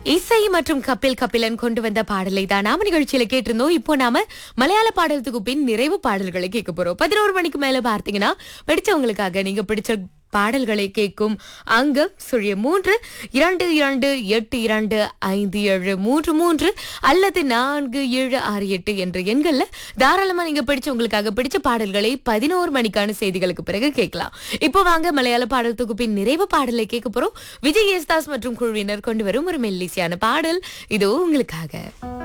இசை மற்றும் கபிலன் கொண்டு வந்த பாடலை தான் நாம நிகழ்ச்சியில கேட்டிருந்தோம். இப்போ நாம மலையாள பாடல் தொகுப்பின் நிறைவு பாடல்களை கேட்க போறோம். 11 மணிக்கு மேல பார்த்தீங்கன்னா பிடிச்சவங்களுக்காக நீங்க பிடிச்ச பாடல்களை கேட்கும் அங்கம் 33282825733 அல்லது 4768 என்ற எண்கள்ல தாராளமா நீங்க பிடிச்சவங்களுக்காக பிடிச்ச பாடல்களை 11 மணிக்கான செய்திகளுக்கு பிறகு கேட்கலாம். இப்போ வாங்க மலையாள பாடல் தொகுப்பின் நிறைவு பாடலை கேட்க போறோம். விஜய் யேசுதாஸ் மற்றும் குழுவினர் கொண்டு வரும் ஒரு மெல்லிசையான பாடல் இதோ உங்களுக்காக.